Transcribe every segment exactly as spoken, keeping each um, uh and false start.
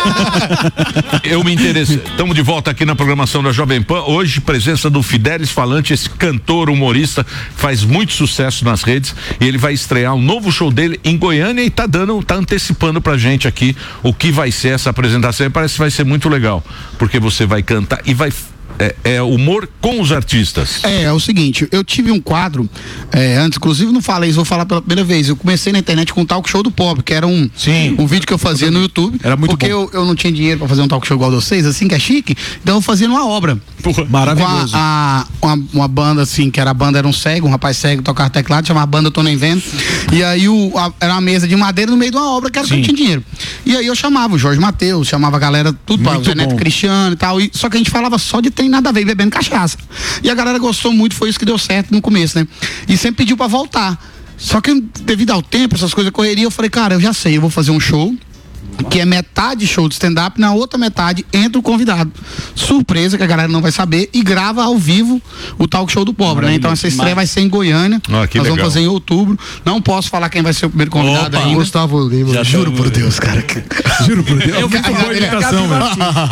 Eu me interessei. Estamos de volta aqui na programação da Jovem Pan. Hoje, presença do Fidelis Falante, esse cantor, humorista, faz muito sucesso nas redes. E ele vai estrear um novo show dele em Goiânia e tá dando, tá antecipando pra gente aqui o que vai ser essa apresentação. E parece que vai ser muito legal, porque você vai cantar e vai. É, é humor com os artistas. É, é o seguinte, eu tive um quadro, é, antes, inclusive não falei isso, vou falar pela primeira vez. Eu comecei na internet com o Talk Show do Pobre, que era um, Sim. um vídeo que eu fazia no YouTube. Era muito porque bom. Eu, eu não tinha dinheiro pra fazer um talk show igual de vocês, assim, que é chique, então eu fazia numa obra. Porra, maravilhoso. Com a, a, uma, uma banda, assim, que era a banda, era um cego, um rapaz cego, tocava teclado, chamava Banda Eu Tô Nem Vendo. E aí o, a, era uma mesa de madeira no meio de uma obra, que era que eu tinha dinheiro. E aí eu chamava o Jorge Mateus, chamava a galera, tudo, para o Zé Neto Cristiano e tal. E, só que a gente falava só de tem nada a ver, bebendo cachaça. E a galera gostou muito, foi isso que deu certo no começo, né? E sempre pediu pra voltar. Só que devido ao tempo, essas coisas, correria, eu falei, cara, eu já sei, eu vou fazer um show que é metade show de stand-up, na outra metade entra o convidado. Surpresa, que a galera não vai saber, e grava ao vivo o Talk Show do Pobre, né? Então essa estreia vai ser em Goiânia. Ah, que Nós legal. vamos fazer em outubro. Não posso falar quem vai ser o primeiro convidado Opa, ainda. Gustavo Lima. Já juro por Deus, cara. Juro por Deus. Eu vi Muito boa imitação, velho.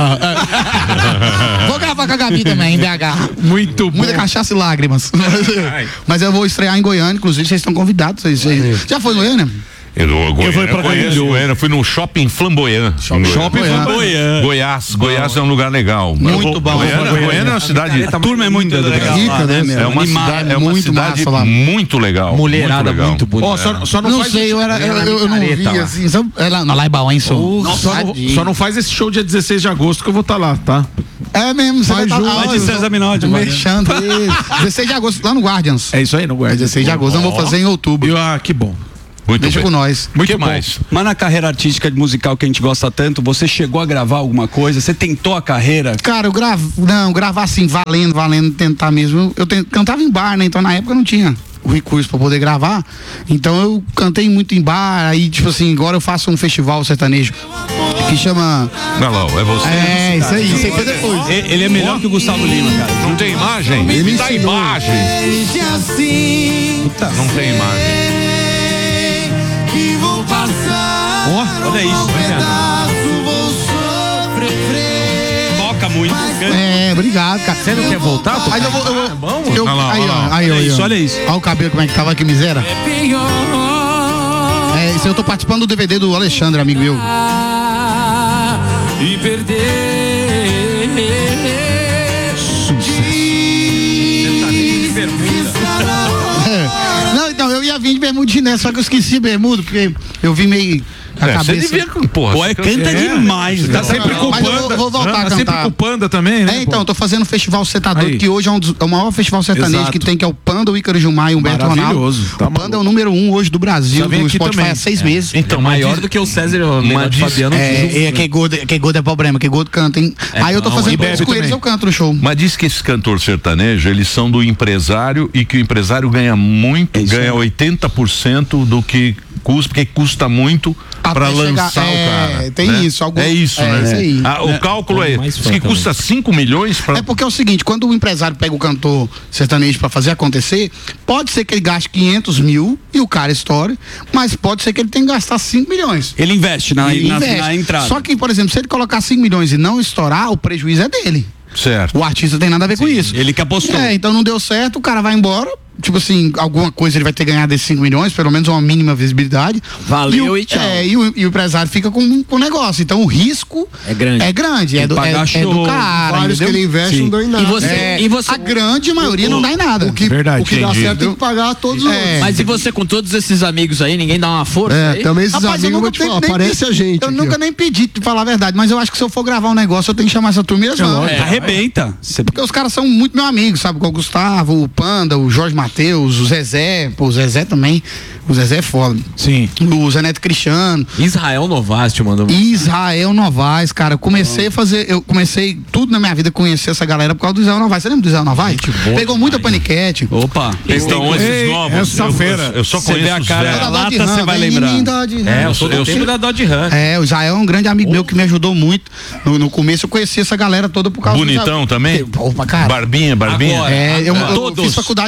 Vou gravar com a Gabi também, em B H. Muito bom. Muita cachaça e lágrimas. Mas eu vou estrear em Goiânia, inclusive vocês estão convidados. Vocês, vocês... Já foi em Goiânia? Eu, eu, Goiânia, Eu fui pra eu conheço Goiânia. Goiânia, fui no Shopping Flamboyant. Shopping Flamboyant. Goiás. Goiás é um lugar legal. Muito bom. Goiânia, Goiânia. Goiânia é uma cidade. A turma é muito legal. Rica, lá, né, né, É meu? uma Animada, cidade, é uma muito cidade massa lá. muito legal. Mulherada muito, legal. muito bonita. Ó, só, só não, Não faz sei, esse- eu, era, eu, eu, eu não Careta vi lá. assim. Só, é lá, lá em Bauá, hein, sou. Só não, só não faz esse show dia dezesseis de agosto que eu vou estar lá, tá? É mesmo, você Vai vai junto. estar Vai de César Minotti, mano. mexendo. dezesseis de agosto, lá no Guardians. É isso aí, não guarda. dezesseis de agosto, não vou fazer em outubro. Eu, ah, que bom. Muito Deixa bem. com nós. Muito mais. Mas na carreira artística musical que a gente gosta tanto, você chegou a gravar alguma coisa? Você tentou a carreira? Cara, eu gravo, não, gravar assim, valendo, valendo, tentar mesmo. Eu tent, cantava em bar, né? Então na época não tinha o recurso pra poder gravar. Então eu cantei muito em bar, aí tipo assim, agora eu faço um festival sertanejo que chama... Galão, é você. É, isso aí, isso aí foi depois. Ele é melhor que o Gustavo Lima, cara. Não tem imagem? Ele Me dá ensinou. imagem. Puta. Não tem imagem. Ó, olha isso. Toca muito. É, obrigado, cara. Você não quer voltar? Aí eu vou. Eu, vou- Vamos? eu, Olha lá, aí, olha ó, lá. aí, ó, Olha aí, isso, ó. olha isso. Olha o cabelo como é que tava, que miséria. É, isso eu tô participando do D V D do Alexandre, amigo meu. E perder. É. Não, então, eu ia vir de bermudinha, né? Só que eu esqueci bermudo, porque eu vim meio. A É, você cabeça. devia, porra. Pô, é, canta demais, Tá velho. sempre com o Mas eu Panda. vou- vou voltar Tá a sempre cantar. com o Panda também, né? É, então, eu tô fazendo o Festival Setador, Aí. que hoje é, um dos, é o maior festival sertanejo Exato. que tem, que é o Panda, o Ícaro Gilmar e o Humberto Maravilhoso, Ronaldo. tá o Panda maluco. é o número um hoje do Brasil, Já vem do aqui Spotify também. há seis meses. Então, maior mas do que o César Leonardo diz- Fabiano. É, é, que gordo, que gordo é problema, que gordo canta, hein? Aí eu tô não, fazendo e todos bebe com eles, também. eu canto no show. Mas diz que esses cantores sertanejos, eles são do empresário e que o empresário ganha muito, É isso ganha aí. oitenta por cento do que custa, porque custa muito Até para chegar- lançar é, o cara. tem né? isso, algum- É isso, é, né? isso aí. Ah, o cálculo é, mais diz fã que custa cinco milhões para É porque é o seguinte, quando o empresário pega o cantor sertanejo pra fazer acontecer, pode ser que ele gaste quinhentos mil e o cara estoure, mas pode ser que ele tenha que gastar cinco milhões. Ele investe na, Ele na, investe. na entrada. Só que, por exemplo, se ele colocar cinco milhões e não estourar, o prejuízo é dele. certo. O artista tem nada a ver com isso. Ele que apostou. É, então não deu certo, o cara vai embora. Tipo assim, alguma coisa ele vai ter ganhado desses cinco milhões, pelo menos uma mínima visibilidade. Valeu e, o, e tchau. É, e, o, e o empresário fica com, com o negócio. Então o risco É grande. É grande, Tem é que do, é, pagar é do show, cara. Vários que entendeu? ele investe Sim. não dão em nada. E você, É, e você a grande maioria não dá em nada. O que, Verdade, o que dá entendi. certo tem que pagar todos os É. outros. Mas e você com todos esses amigos aí, ninguém dá uma força É, aí? também esses Rapaz, eu amigos, eu vou nunca te nem- falar, nem parece pedi- a gente. Eu aqui, nunca ó. nem pedi pra falar a verdade, mas eu acho que se eu for gravar um negócio, eu tenho que chamar essa turma e eles vão. É, arrebenta. Você- Porque os caras são muito meus amigos, sabe? Com o Gustavo, o Panda, o Jorge Mateus, o Zezé, pô, o Zezé também. O Zezé é foda. Sim. O Zé Neto Cristiano. Israel Novaes te mandou. Israel Novaes, cara. Eu comecei a fazer, eu comecei tudo na minha vida a conhecer essa galera por causa do Israel Novaes. Você lembra do Israel Novaes? Pegou muita paniquete. Opa. Então, esses Ei, novos, essa eu, feira. eu, eu só Você vê conheço a os cara velhos. da Dodge lata, você Ram, vai vem em lembrar. mim, Dodge Ram. É, eu sou do eu tempo sou- da Dodge Ram. É, o Israel é um grande amigo meu que me ajudou muito. No, no começo eu conheci essa galera toda por causa do Bonitão Israel. também? Opa, cara. Barbinha, barbinha. Agora. É, eu, eu Todos. fiz faculdade com ele.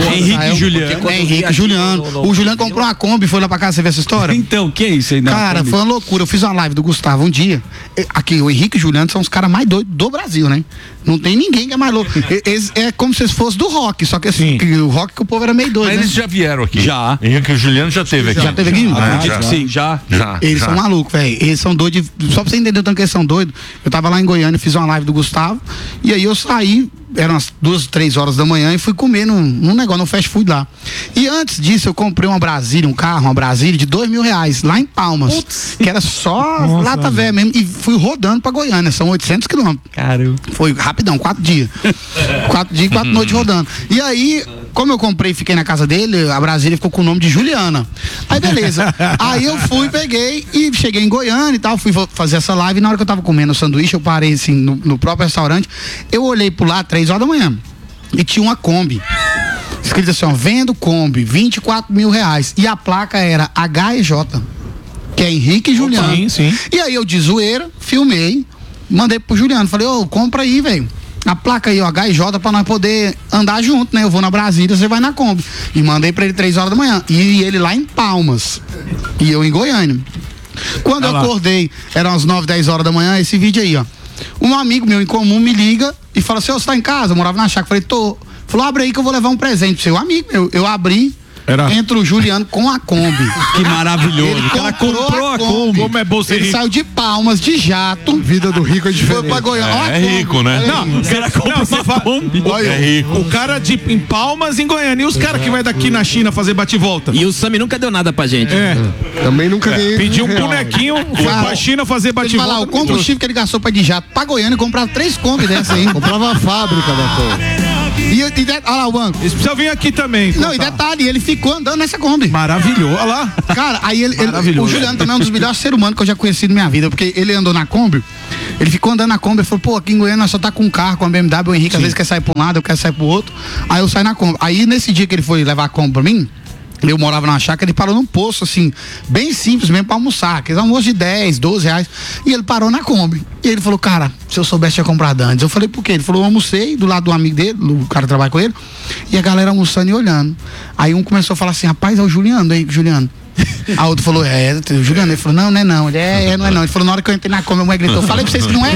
Henrique e Juliano. É, Henrique e Juliano. no- no- O Juliano comprou uma Kombi, foi lá pra casa, você viu essa história? Então, que é isso aí? Não, Cara, Kombi. foi uma loucura. Eu fiz uma live do Gustavo um dia. E- Aqui, o Henrique e o Juliano são os caras mais doidos do Brasil, né? Não tem ninguém que é mais louco. E- Eles, é como se eles fossem do rock, só que, assim, que o rock que o povo era meio doido, Mas né? eles já vieram aqui. Já. Henrique e o Juliano já teve aqui. Já teve aqui? Ah, Acredito já. que sim, já. Já. Eles já. são malucos, velho. Eles são doidos. de- Só pra você entender o tanto que eles são doidos. Eu tava lá em Goiânia, fiz uma live do Gustavo. E aí eu saí, eram umas duas, três horas da manhã, e fui comer num, num negócio, num fast food lá. E antes disso, eu comprei uma Brasília, um carro, uma Brasília de dois mil reais, lá em Palmas. Que era só lata velha mesmo. E fui rodando pra Goiânia. São oitocentos quilômetros. Caramba. Foi rapidão, quatro dias. quatro dias e quatro noites rodando. E aí, como eu comprei e fiquei na casa dele, a Brasília ficou com o nome de Juliana. Aí beleza. Aí eu fui, peguei e cheguei em Goiânia e tal, fui fa- fazer essa live. E na hora que eu tava comendo o sanduíche, eu parei assim no, no próprio restaurante. Eu olhei pro lado, três horas da manhã. E tinha uma Kombi. Escrito assim, ó, vendo Kombi, vinte e quatro mil reais. E a placa era H E J. Que é Henrique e Juliano. Sim, sim. E aí eu de zoeira, filmei, mandei pro Juliano. Falei, ô, compra aí, velho. A placa aí, ó, H e J, pra nós poder andar junto, né? Eu vou na Brasília, você vai na Kombi. E mandei pra ele três horas da manhã. E ele lá em Palmas. E eu em Goiânia. Quando eu acordei, eram as nove, dez horas da manhã, esse vídeo aí, ó. Um amigo meu em comum me liga e fala assim, ô, você tá em casa? Eu morava na chácara. Falei, tô. Falou, abre aí que eu vou levar um presente pro seu amigo meu. Eu abri. Era- Entra o Juliano com a Kombi. Que maravilhoso. Ele O cara comprou comprou a a Kombi. Kombi. Como é bom ser Ele rico. saiu de Palmas, de jato. Vida do rico é Foi diferente. pra Goiânia. Ó a É Kombi. rico, né? Olha aí. Não, o cara compra Não, uma Kombi. Olha, É rico. o cara de em Palmas em Goiânia. E os caras que vai daqui na China fazer bate-volta? E o Sami nunca deu nada pra gente. É, Também nunca ganhei. pediu um real. bonequinho, foi Cara, pra China fazer Deixa eu falar, o bate-volta. combustível que ele gastou pra ir de jato pra Goiânia e comprava três Kombi dessa aí. Comprava a fábrica da Kombi. E, e de, olha lá o banco. Eles precisam vir aqui também. Não, e contar. detalhe, ele ficou andando nessa Kombi. Maravilhoso. Olha lá. Cara, aí ele, ele- Maravilhoso. o Juliano também é um dos melhores seres humanos que eu já conheci na minha vida, porque ele andou na Kombi, ele ficou andando na Kombi, ele falou, pô, aqui em Goiânia nós só tá com um carro, com a B M W, o Henrique às vezes quer sair pra um lado, eu quero sair pro outro, aí eu saio na Kombi. Aí nesse dia que ele foi levar a Kombi pra mim, eu morava numa chácara, ele parou num posto, assim, bem simples mesmo pra almoçar, aqueles almoços de dez, doze reais, e ele parou na Kombi. E ele falou, cara, se eu soubesse tinha comprado antes. Eu falei, por quê? Ele falou, eu almocei do lado do amigo dele, o cara que trabalha com ele, e a galera almoçando e olhando. Aí um começou a falar assim, rapaz, é o Juliano, aí, Juliano. A outro falou, é, o Juliano. Ele falou, não, não é não. Ele é, é, não é não. Ele falou, na hora que eu entrei na Kombi, a mulher gritou, falei pra vocês que não é.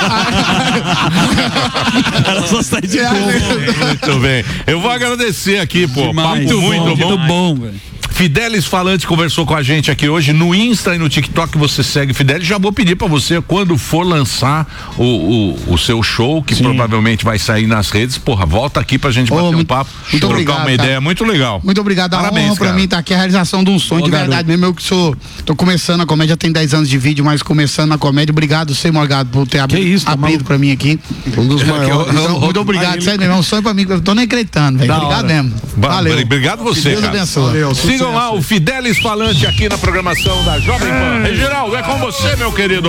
Ela só sai de boa. Muito bem. Eu vou agradecer aqui, pô. Demais. Papo muito bom. Muito bom, velho. Fidelis Falante conversou com a gente aqui hoje no Insta e no TikTok. Você segue Fidelis. Já vou pedir pra você, quando for lançar o, o, o seu show, que provavelmente vai sair nas redes, porra, volta aqui pra gente Ô, bater um muito- papo, muito trocar obrigado, uma cara. ideia muito legal. Muito obrigado, a Parabéns, honra pra cara. mim tá aqui, a realização de um sonho Ô, de garoto. verdade mesmo. Eu que sou, tô começando a comédia, tem dez anos de vídeo, mas começando na comédia. Obrigado, você, Morgado, por ter abri- isso, tá abrido maluco? pra mim aqui. Um dos maiores. Então, muito obrigado, sério mesmo, é um sonho pra mim, eu tô nem acreditando, velho. Obrigado mesmo. Ba- Valeu. Obrigado você, Deus cara. abençoe. Valeu, Sigam lá o Fidelis Falante aqui na programação da Jovem Pan. Reginaldo, é com você, meu querido.